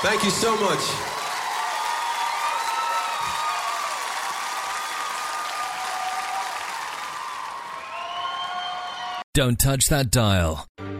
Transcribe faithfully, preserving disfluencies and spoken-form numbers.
Thank you so much. Don't touch that dial.